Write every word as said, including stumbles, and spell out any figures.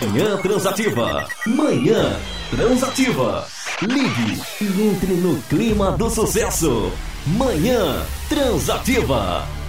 Manhã Transativa. Manhã Transativa. Ligue e entre no clima do sucesso. Manhã Transativa.